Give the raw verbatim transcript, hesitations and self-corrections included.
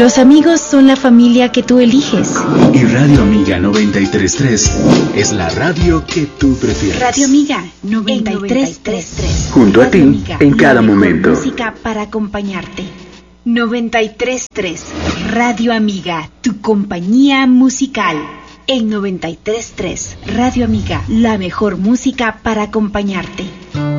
Los amigos son la familia que tú eliges. Y Radio Amiga noventa y tres punto tres es la radio que tú prefieres. Radio Amiga noventa y tres punto tres. Junto a ti, Amiga, en cada momento. Música para acompañarte. noventa y tres punto tres. Radio Amiga, tu compañía musical. En noventa y tres punto tres. Radio Amiga, la mejor música para acompañarte.